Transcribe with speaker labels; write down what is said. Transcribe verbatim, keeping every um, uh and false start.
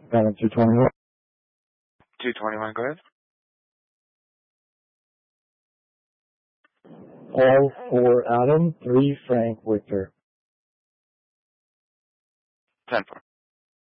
Speaker 1: Adam two twenty-one.
Speaker 2: two twenty-one, go ahead.
Speaker 1: Paul four Adam, three Frank Victor.
Speaker 2: ten four.